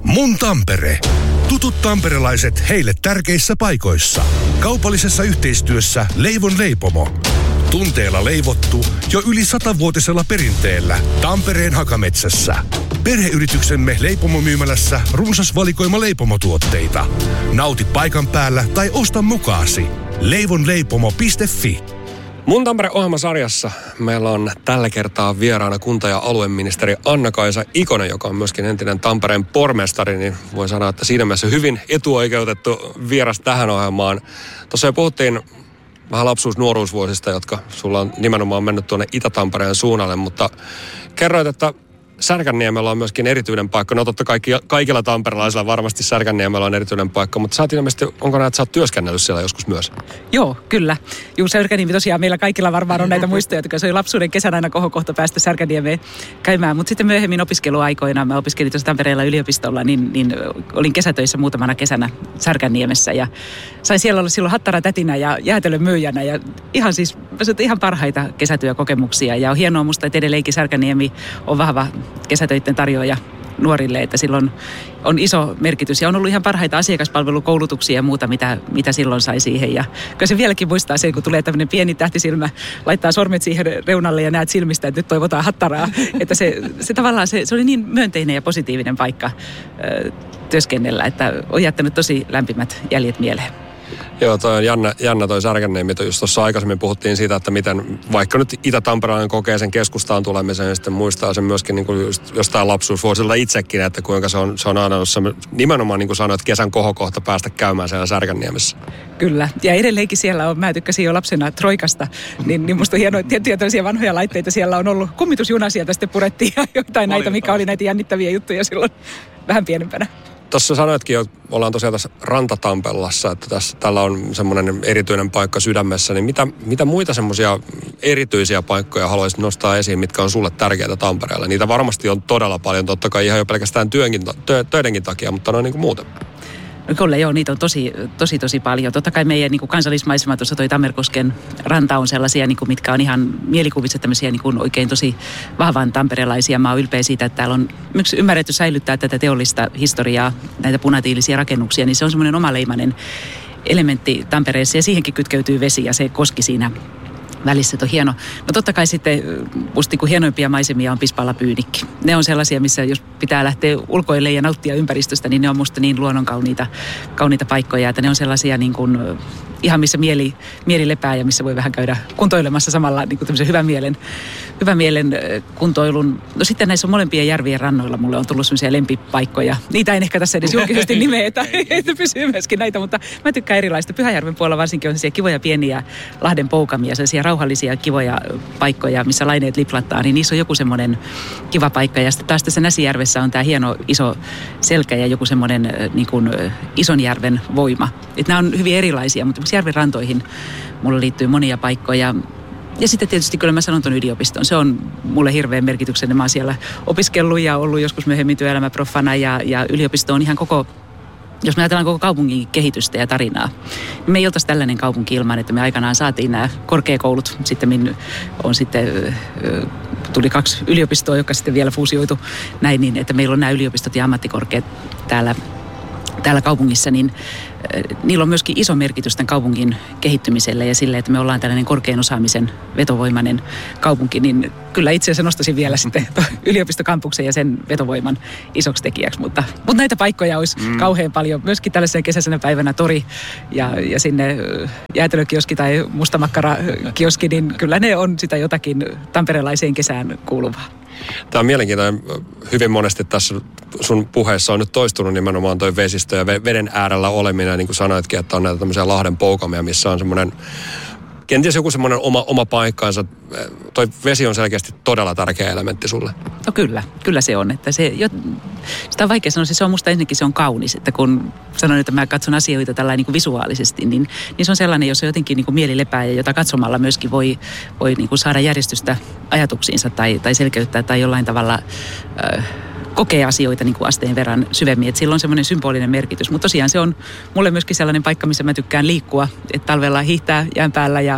Mun Tampere. Tutut tamperelaiset heille tärkeissä paikoissa. Kaupallisessa yhteistyössä Leivon leipomo. Tunteella leivottu jo yli 100-vuotisella perinteellä Tampereen Hakametsässä. Perheyrityksemme leipomomyymälässä runsas valikoima leipomotuotteita. Nauti paikan päällä tai osta mukaasi. leivonleipomo.fi. Mun Tampere-ohjelmasarjassa meillä on tällä kertaa vieraana kunta- ja alueministeri Anna-Kaisa Ikonen, joka on myöskin entinen Tampereen pormestari, niin voi sanoa, että siinä mielessä hyvin etuoikeutettu vieras tähän ohjelmaan. Tuossa jo puhuttiin vähän lapsuus-nuoruusvuosista, jotka sulla on nimenomaan mennyt tuonne Itä-Tampereen suunnalle, mutta kerroit, että Särkänniemellä on myöskin erityinen paikka. No totta kaikilla tamperelaisilla varmasti Särkänniemellä on erityinen paikka, mutta sä oot ilmeisesti, onko näin, että sä oot työskennellyt siellä joskus myös? Joo, kyllä. Särkänniemi tosiaan meillä kaikilla varmaan on näitä muistoja, että se oli lapsuuden kesän aina kohokohta päästä Särkänniemeen käymään. Mutta sitten myöhemmin opiskeluaikoina, mä opiskelin tuossa Tampereella yliopistolla, niin olin kesätöissä muutamana kesänä Särkänniemessä ja sain siellä olla silloin hattaratätinä ja jäätelön myyjänä ja ihan parhaita kesätyökokemuksia. Ja on hienoa musta, että edelleenkin Särkänniemi on vahva kesätöiden tarjoaja nuorille, että silloin on iso merkitys. Ja on ollut ihan parhaita asiakaspalvelukoulutuksia ja muuta, mitä silloin sai siihen. Ja kyllä se vieläkin muistaa sen, kun tulee tämmöinen pieni tähtisilmä, laittaa sormet siihen reunalle ja näet silmistä, että nyt toivotaan hattaraa. Että se tavallaan se oli niin myönteinen ja positiivinen paikka työskennellä, että on jättänyt tosi lämpimät jäljet mieleen. Joo, toi on jännä toi Särkänniemi. Just tuossa aikaisemmin puhuttiin siitä, että miten vaikka nyt Itä-Tamperelainen kokee sen keskustaan tulemisen ja sitten muistaa sen myöskin niin kuin just jostain lapsuusvuosilta itsekin, että kuinka se on aina ollut nimenomaan niin kuin sanoit, kesän kohokohta päästä käymään siellä Särkänniemessä. Kyllä, ja edelleenkin siellä on, mä tykkäsin jo lapsena Troikasta, niin musta on hienoa, tiettyjä tällaisia vanhoja laitteita siellä on ollut. Kummitusjuna sieltä sitten purettiin ja jotain näitä, mikä oli näitä jännittäviä juttuja silloin vähän pienempänä. Tuossa sanoitkin jo, ollaan tosiaan tässä Rantatampellassa, että tällä on semmoinen erityinen paikka sydämessä, niin mitä muita semmoisia erityisiä paikkoja haluaisit nostaa esiin, mitkä on sulle tärkeitä Tampereella? Niitä varmasti on todella paljon, totta kai ihan jo pelkästään töidenkin takia, mutta noin niin kuin muuten. No kyllä joo, niitä on tosi paljon. Totta kai meidän niin kuin kansallismaisema, tuossa toi Tammerkosken ranta on sellaisia, niin kuin, mitkä on ihan mielikuvissa tämmöisiä niin kuin oikein tosi vahvan tamperelaisia. Mä oon ylpeä siitä, että täällä on ymmärretty säilyttää tätä teollista historiaa, näitä punatiilisia rakennuksia, niin se on semmoinen omaleimainen elementti Tampereessa ja siihenkin kytkeytyy vesi ja se koski siinä välissä, että on hieno. No totta kai sitten musta niin hienoimpia maisemia on Pispala Pyynikki. Ne on sellaisia, missä jos pitää lähteä ulkoille ja nauttia ympäristöstä, niin ne on musta niin luonnonkauniita paikkoja, että ne on sellaisia niin kuin, ihan missä mieli lepää ja missä voi vähän käydä kuntoilemassa samalla niin kuin tämmöisen hyvän mielen kuntoilun. No sitten näissä on molempien järvien rannoilla mulle on tullut sellaisia lempipaikkoja. Niitä en ehkä tässä edes julkisesti nimeä, että pysyy myöskin näitä, mutta mä tykkään erilaista. Pyhäjärven puolella varsinkin on sellaisia kivoja pieniä Lahden poukamia, sellaisia rauhallisia kivoja paikkoja, missä laineet liplattaa, niin niissä on joku semmoinen kiva paikka. Ja sitten taas tässä Näsijärvessä on tämä hieno iso selkä ja joku semmoinen niin kuin Isonjärven voima. Että nämä on hyvin erilaisia, mutta järven rantoihin mulla liittyy monia paikkoja. Ja sitten tietysti kyllä mä sanon ton yliopiston. Se on mulle hirveän merkityksellinen. Mä oon siellä opiskellut ja ollut joskus myöhemmin työelämäproffana ja yliopisto on ihan jos me ajatellaan koko kaupungin kehitystä ja tarinaa, niin me ei oltaisi tällainen kaupunki ilman, että me aikanaan saatiin nämä korkeakoulut. Sitten tuli 2 yliopistoa, jotka sitten vielä fuusioitu näin, niin että meillä on nämä yliopistot ja ammattikorkeat täällä kaupungissa, niin niillä on myöskin iso merkitys tämän kaupungin kehittymiselle ja sille, että me ollaan tällainen korkean osaamisen vetovoimainen kaupunki, niin kyllä itse asiassa nostaisin vielä sitten yliopistokampuksen ja sen vetovoiman isoksi tekijäksi, mutta näitä paikkoja olisi kauhean paljon. Myöskin tällaisena kesäisenä päivänä tori ja sinne jäätelökioski tai mustamakkara-kioski, niin kyllä ne on sitä jotakin tamperelaiseen kesään kuuluvaa. Tämä on mielenkiintoinen. Hyvin monesti tässä sun puheessa on nyt toistunut nimenomaan toi vesistö ja veden äärellä oleminen, niin kuin sanoitkin, että on näitä tämmöisiä Lahden poukamia, missä on semmoinen, kenties joku semmoinen oma paikkaansa. Toi vesi on selkeästi todella tärkeä elementti sulle. No kyllä se on. Että sitä on vaikea sanoa, se on musta ensinnäkin se on kaunis, että kun sanon, että mä katson asioita tällainen niin kuin visuaalisesti, niin se on sellainen, jossa jotenkin niin kuin mieli lepää ja jota katsomalla myöskin voi niin kuin saada järjestystä ajatuksiinsa tai selkeyttää tai jollain tavalla kokee asioita niin kuin asteen verran syvemmin. Että sillä on semmoinen symbolinen merkitys. Mutta tosiaan se on mulle myöskin sellainen paikka, missä mä tykkään liikkua. Että talvella hiihtää jään päällä ja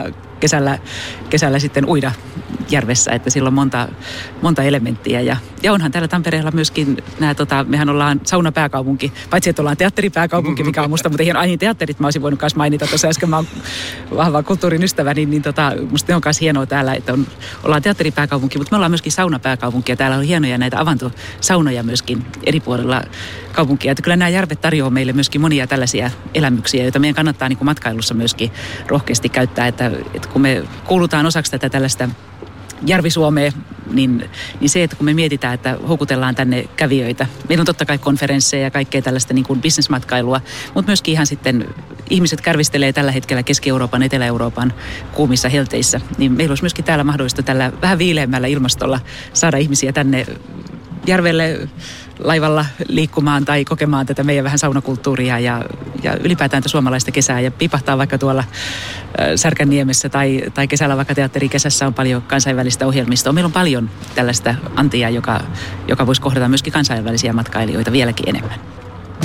kesällä sitten uida järvessä, että sillä on monta elementtiä. Ja onhan täällä Tampereella myöskin mehän ollaan saunapääkaupunki, paitsi että ollaan teatteripääkaupunki, mikä on musta muuten hieno. Niin teatterit mä olisin voinut myös mainita tuossa äsken, mä oon vahva kulttuurin ystävä, niin musta on myös hienoa täällä, että ollaan teatteripääkaupunki, mutta me ollaan myöskin saunapääkaupunki ja täällä on hienoja näitä avantosaunoja myöskin eri puolilla kaupunkia. Että kyllä nämä järvet tarjoaa meille myöskin monia tällaisia elämyksiä, joita meidän kannattaa niin kuin matkailussa myöskin rohkeasti käyttää, että kun me kuulutaan osaksi tätä tällaista Järvi-Suomea, niin se, että kun me mietitään, että houkutellaan tänne kävijöitä. Meillä on totta kai konferensseja ja kaikkea tällaista niin kuin bisnesmatkailua, mutta myöskin ihan sitten ihmiset kärvistelee tällä hetkellä Keski-Euroopan, Etelä-Euroopan kuumissa helteissä. Niin meillä olisi myöskin täällä mahdollista tällä vähän viileämmällä ilmastolla saada ihmisiä tänne järvelle laivalla liikkumaan tai kokemaan tätä meidän vähän saunakulttuuria ja ylipäätään suomalaista kesää ja pipahtaa vaikka tuolla Särkänniemessä tai kesällä vaikka teatterikesässä on paljon kansainvälistä ohjelmistoa. Meillä on paljon tällaista antia, joka voisi kohdata myöskin kansainvälisiä matkailijoita vieläkin enemmän.